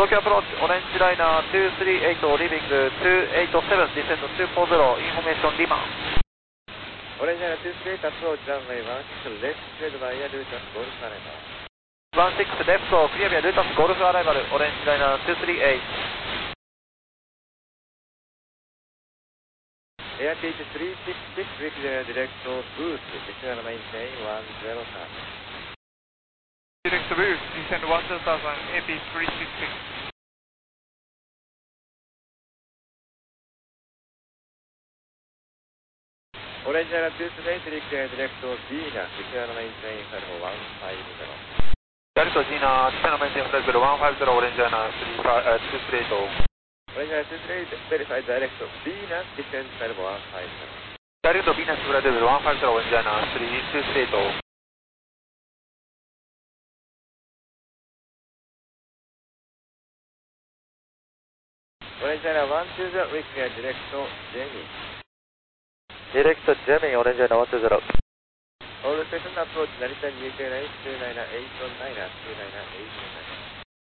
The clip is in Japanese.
東京アプローチ、オレンジライナー238リビング287、ディセンド240、インフォメーションリマン。 オレンジライナー238アプローチ、ランウェイ16レフトクレードバイヤルータスゴルフアライバル。 16レフト、クリアビアルータスゴルフアライバル、オレンジライナー238。 エアティーチ366、ウィキディレクトブース、ディセンドメインテイン10,000。 Direct to boost, descend 10,000, AP366. Orange Air 228, direct to Gina, descend maintain flight level 150. ダルトジーナ、ディセンドメインテインフライト150、オレンジライナー238。 Orange Air 228, verified direct to Venus, descend flight level 150. ダイレクトビーナスフライトレベル150、オレンジライナー238。 Orange Air 120, reach direct to Jamie. ディレクトジェミー、オレンジライナー120。 All station approach, Narita UK 929, 819, 299, 829.